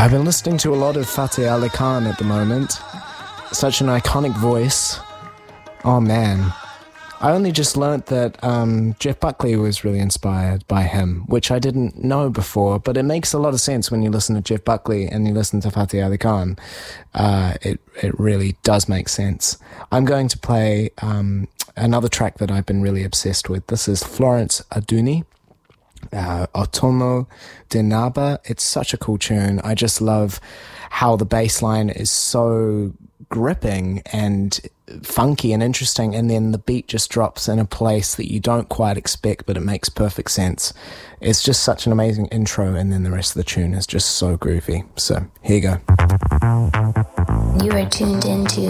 I've been listening to a lot of Fateh Ali Khan at the moment. Such an iconic voice. Oh man. I only just learnt that Jeff Buckley was really inspired by him, which I didn't know before, but it makes a lot of sense when you listen to Jeff Buckley and you listen to Fateh Ali Khan. It really does make sense. I'm going to play another track that I've been really obsessed with. This is Florence Aduni, Otomo de Naba. It's such a cool tune. I just love how the bass line is so gripping and funky and interesting, and then the beat just drops in a place that you don't quite expect, but it makes perfect sense. It's just such an amazing intro, and then the rest of the tune is just so groovy. So here you go. You are tuned into